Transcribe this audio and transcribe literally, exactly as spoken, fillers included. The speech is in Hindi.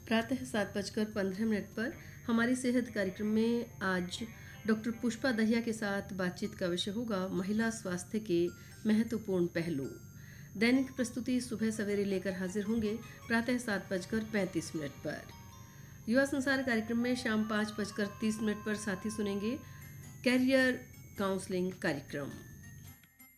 प्रातः सात बजकर पंद्रह मिनट पर हमारी सेहत कार्यक्रम में आज डॉक्टर पुष्पा दहिया के साथ बातचीत का विषय होगा महिला स्वास्थ्य के महत्वपूर्ण पहलू। दैनिक प्रस्तुति सुबह सवेरे लेकर हाजिर होंगे प्रातः सात बजकर पैंतीस मिनट पर। युवा संसार कार्यक्रम में शाम पाँच बजकर तीस मिनट पर साथी सुनेंगे कैरियर काउंसलिंग कार्यक्रम।